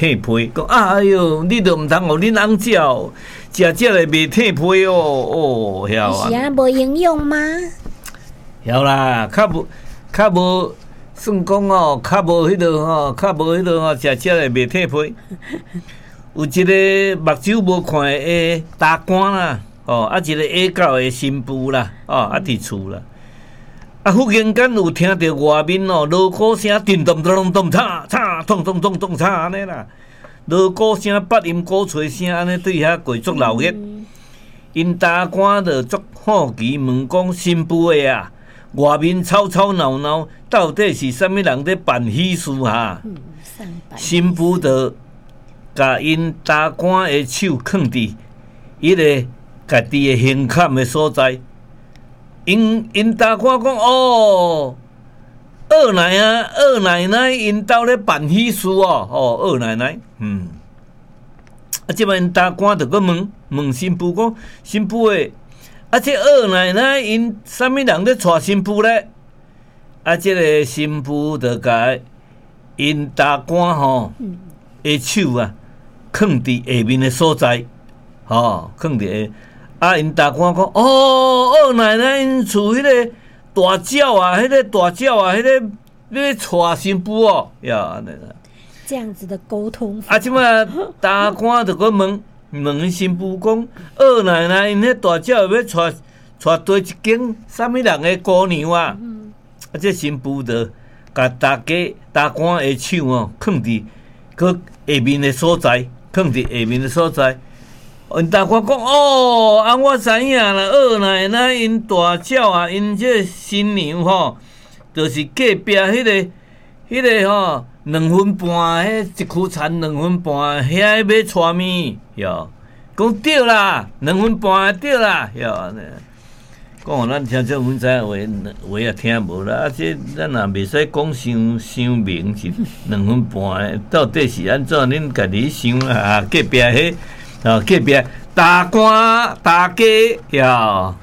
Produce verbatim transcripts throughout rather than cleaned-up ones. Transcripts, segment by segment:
褪皮，讲啊哎哟，你都毋通互恁翁食哦，食食来袂褪皮哦，哦，晓啊？ 是啊，无营养吗？ 晓啦，较无较无算讲哦，较无迄落吼，较无迄落吼，食食来袂褪皮。有一个目睭无看的下大官啦，哦，啊一个下狗的新妇啦，哦，啊伫厝啦。啊！忽然间有听到外面哦，锣鼓声叮咚咚咚嚓嚓，咚咚咚咚嚓安尼啦，锣鼓声、八音鼓吹声安尼对遐过足闹热。因大官就足好奇问讲：新妇的啊，外面吵吵闹闹，到底是啥物人咧办喜事哈？新妇就甲因大官的手放伫伊个家己的胸坎的所在。因因大官讲哦，二奶啊，二奶奶因兜咧办喜事哦，哦，二奶奶，嗯，啊，即摆因大官就佮问问新妇讲，新妇诶，啊，这二奶奶因啥物人咧娶新妇咧？啊，即个新妇就甲因大官吼，诶手啊，放伫下面诶所在，吼，放伫下。啊！因大官讲，哦，二奶奶因厝迄个大轿啊，迄、那个大轿啊，迄、那个咧娶新妇哦，呀，安尼啦。 这样子的沟通法。 啊，即摆大官就佮问问新妇讲，二奶奶因迄大轿要娶娶对一间啥物人的姑娘啊？嗯、啊，这新妇就甲大家大官的手哦，放伫佮下面的所在，放伫下面的所在。因大官讲哦，啊，我知影啦，二奶奶因大轿啊，因这新娘吼，就是隔壁迄、那个、迄、那个吼，两分半迄一区田两分半遐要娶咪哟，讲对啦，两分半对啦，哟安尼。讲咱听这阮知话话也听无啦，啊，这咱也袂使讲伤伤明是两分半，到底是安怎？恁家己想啊，隔壁迄。啊，隔壁大官大家呀，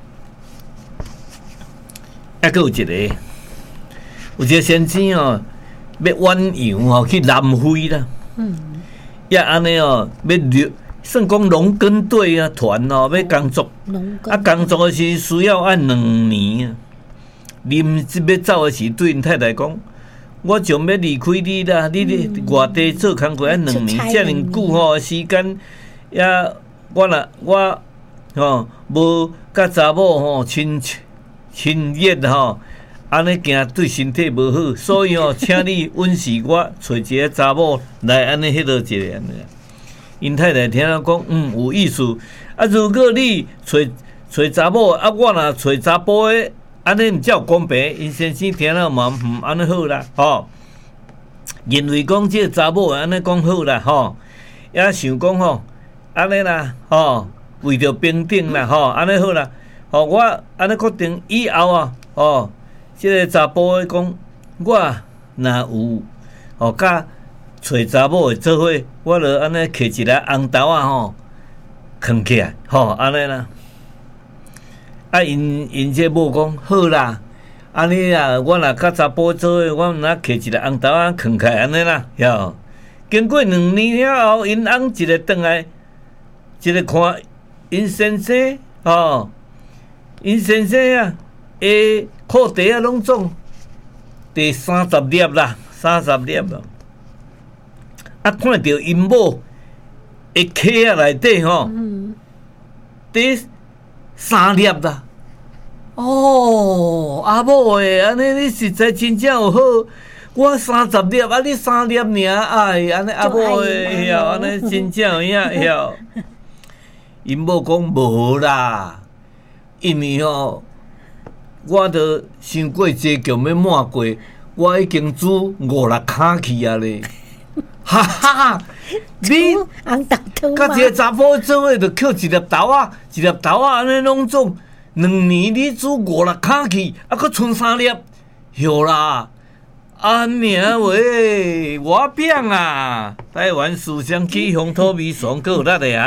还佫有一个，有一个先生哦，要远洋哦去南非啦，嗯，也安尼哦，要留，算讲农耕队啊团哦，要工作，啊工作的是需要按两年啊，临要走的时，对因太太讲。我将要离开你啦，你咧外地做工课啊两年，遮尔久吼时间，也我若我吼无甲查某吼亲亲热吼，安尼行对身体无好，所以吼，请你允许我找一个查某来安尼迄落一个。因太太听了讲，嗯，有意思。啊，如果你找找查某，啊，我若找查甫的。安尼毋才有公平，因先生听了嘛，毋安尼好啦，吼。认为讲这个查某安尼讲好啦，吼，也想讲吼，安尼啦，吼，为着平等啦，吼，安尼好啦，吼，我安尼决定以后啊，吼，这个查甫的讲，我若有，吼，甲找查某的做伙，我著安尼摕一个红豆啊，吼，藏起来，吼，安尼啦。啊，因因这某讲好啦，安尼啊，我若甲查甫做伙，我若摕一个红豆仔藏起来安尼啦，哟。经过两年了后，因翁一个转来，一个看因先生吼，因先生啊，诶，裤底啊拢总第三十粒啦，三十粒啦。啊，看到因某诶脚啊内底吼，第三粒啦。哦，阿某诶，安尼你实在真正有好。我三十粒，啊，你三粒尔，哎，安尼阿某诶，晓安尼真正有影晓。因某讲无啦，因为吼，我著想过这局要满过，我已经煮五六卡去啊咧。哈哈，你甲一个查甫做伙，著捡一粒豆仔，一粒豆仔安尼拢总两年，你煮五六卡去，啊，佫剩三粒，晓啦。啊娘喂，我变啊！台湾思想起乡土味爽够力的啊！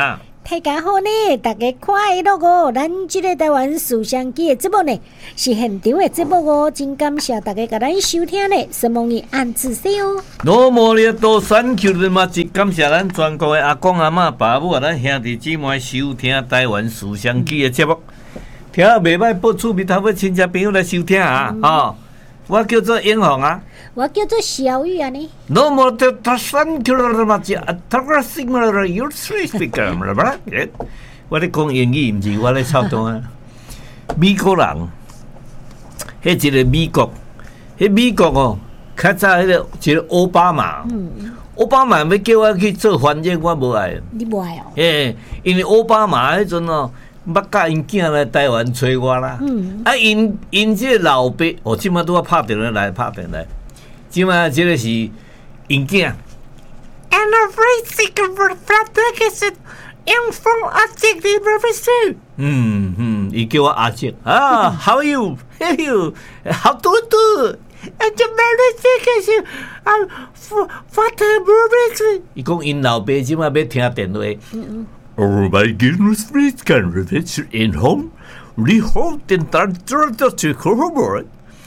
大家好呢，大家快乐哦！咱这个台湾思想机的节目呢，是现场的节目哦，真感谢大家甲咱收听呢，希望你按仔细哦。 罗摩列多三 Q 的嘛，是感谢咱全国的阿公阿嬷、爸母啊，咱兄弟姊妹收听台湾思想机的节目，听啊袂歹，报厝边头尾亲戚朋友来收听啊！哦、嗯，我叫做英雄啊。 我叫做小玉啊呢。 No more the sun killer 嘛，只 attacker signal your three speaker 嘛，啦，我咧讲英语，唔是我咧操动啊。美国人，迄一个美国，迄美国哦，较早迄个一个奥巴马，嗯、奥巴马要叫我去做翻译，我无爱。 你无爱哦？ 诶，因为奥巴马迄阵哦。捌甲因囝来台湾找我啦，嗯、啊因因这个老爸，哦，即马拄啊拍电话来拍电话来，即马这个是因囝。And a very sick of the I'm from Ajik University。嗯嗯，伊叫我阿杰啊 ，How are you? How you? How do you do? And the very sick is um what the university？ 伊讲因老爸即马要听电话。嗯 Oh my goodness, please can reach in home. We hope that that to corroborate.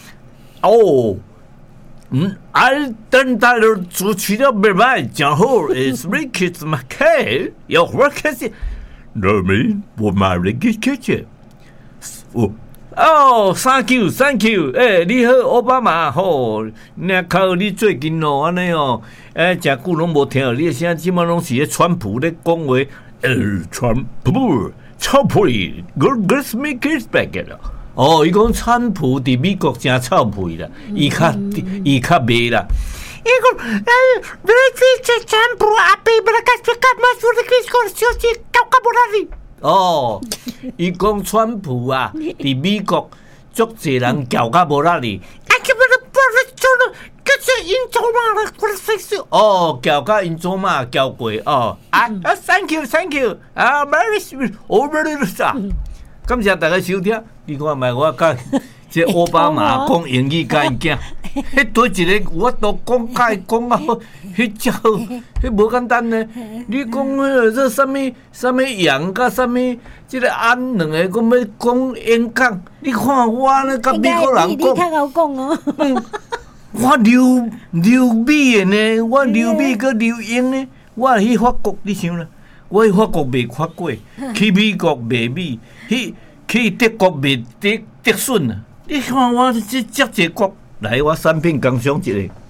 Oh, 嗯，俺等待了主持了明白，然后 is Ricky 怎么开？要我开始？那没我买了个开始。哦哦 ，Thank you, Thank you。哎，你好，奥巴马吼，那靠你最近哦，安尼哦，哎，真久拢无听到你的声，即马拢是咧川普咧讲话。呃，川普，臭屁 ，Good Good me kiss back 啦。哦，伊讲川普伫美国真臭屁啦，伊较伊较袂啦。伊讲，哎，你这川普阿伯不拉卡斯卡马苏的基讲小姐搞搞不拉哩。哦，伊讲川普啊，伫美国足侪人搞搞无拉哩。啊，叫不得不得做了。因做嘛啦，我识识哦，交甲因做嘛交过哦，啊啊 ，thank you，thank you，啊 ，very sweet，over the top，感谢大家收听。你看卖我甲这奥巴马讲英语甲因囝，迄对一个我都讲甲伊讲啊，迄只迄无简单呢。你讲迄这什么什么羊甲什么，这个安两个讲要讲演讲，你看我呢甲美国人讲， 你较好讲哦。 我留留美的呢，我留美个留英呢，我去法国，你想啦，我去法国卖法过，去美国卖米，去去德国卖德德顺啊！你看我这这这国来，我产品刚上一个。